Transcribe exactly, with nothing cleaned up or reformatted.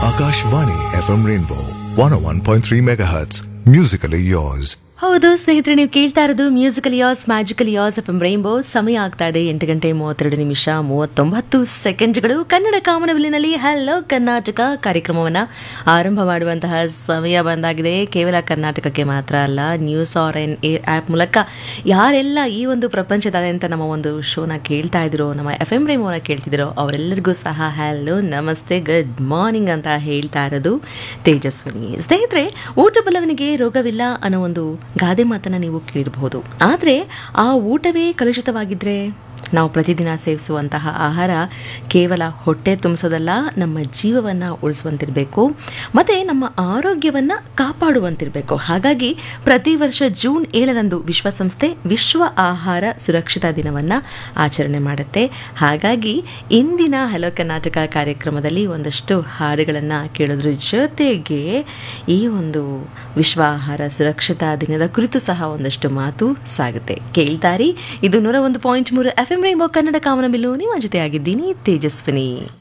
Akashvani F M Rainbow one oh one point three megahertz. Musically yours. ಹೌದು ಸ್ನೇಹಿತರೆ, ನೀವು ಕೇಳ್ತಾ ಇರೋದು musical as magical as F M rainbow. ಸಮಯ ಆಗ್ತಾ ಇದೆ ಎಂಟು ಗಂಟೆ ಮೂವತ್ತೆರಡು ನಿಮಿಷ ಮೂವತ್ತೊಂಬತ್ತು ಸೆಕೆಂಡ್ಗಳು. ಕನ್ನಡ ಕಾಮನಬಿಲ್ಲಿನಲ್ಲಿ ಹಲೋ ಕರ್ನಾಟಕ ಕಾರ್ಯಕ್ರಮವನ್ನು ಆರಂಭ ಮಾಡುವಂತಹ ಸಮಯ ಬಂದಾಗಿದೆ. ಕೇವಲ ಕರ್ನಾಟಕಕ್ಕೆ ಮಾತ್ರ ಅಲ್ಲ, news R N air app ಮೂಲಕ ಯಾರೆಲ್ಲ ಈ ಒಂದು ಪ್ರಪಂಚದಾದ್ಯಂತ ನಮ್ಮ ಒಂದು ಶೋನ ಕೇಳ್ತಾ ಇದ್ರು, ನಮ್ಮ ಎಫ್ ಎಂ ರೈನ್ಬೋನ ಕೇಳ್ತಿದ್ರು, ಅವರೆಲ್ಲರಿಗೂ ಸಹ ಹಲೋ ನಮಸ್ತೆ ಗುಡ್ ಮಾರ್ನಿಂಗ್ ಅಂತ ಹೇಳ್ತಾ ಇರೋದು ತೇಜಸ್ವಿನಿ. ಸ್ನೇಹಿತರೆ, ಊಟ ಬಲ್ಲವನಿಗೆ ರೋಗವಿಲ್ಲ ಅನ್ನೋ ಒಂದು ಗಾದೆ ಮಾತನ್ನು ನೀವು ಕೇಳಿರಬಹುದು. ಆದರೆ ಆ ಊಟವೇ ಕಲುಷಿತವಾಗಿದ್ದರೆ ನಾವು ಪ್ರತಿದಿನ ಸೇವಿಸುವಂತಹ ಆಹಾರ ಕೇವಲ ಹೊಟ್ಟೆ ತುಂಬಿಸೋದಲ್ಲ, ನಮ್ಮ ಜೀವವನ್ನು ಉಳಿಸುವಂತಿರಬೇಕು ಮತ್ತು ನಮ್ಮ ಆರೋಗ್ಯವನ್ನು ಕಾಪಾಡುವಂತಿರಬೇಕು. ಹಾಗಾಗಿ ಪ್ರತಿ ವರ್ಷ ಜೂನ್ ಏಳರಂದು ವಿಶ್ವಸಂಸ್ಥೆ ವಿಶ್ವ ಆಹಾರ ಸುರಕ್ಷತಾ ದಿನವನ್ನು ಆಚರಣೆ ಮಾಡುತ್ತೆ. ಹಾಗಾಗಿ ಇಂದಿನ ಹಲೋ ಕರ್ನಾಟಕ ಕಾರ್ಯಕ್ರಮದಲ್ಲಿ ಒಂದಷ್ಟು ಹಾಡುಗಳನ್ನು ಕೇಳೋದ್ರ ಜೊತೆಗೆ ಈ ಒಂದು ವಿಶ್ವ ಆಹಾರ ಸುರಕ್ಷತಾ ದಿನದ ಕುರಿತು ಸಹ ಒಂದಷ್ಟು ಮಾತು ಸಾಗುತ್ತೆ. ಕೇಳ್ತಾರಿ, ಇದು ನೂರ ಒಂದು ಪಾಯಿಂಟ್ ಮೂರು ಎಫ್ ಎಂ ರೈನ್ಬೋ ಕನ್ನಡ ಕಾಮನಬಿಲ್ಲು. ನಿಮ್ಮ ಜೊತೆ ಆಗಿದ್ದೀನಿ ತೇಜಸ್ವಿನಿ.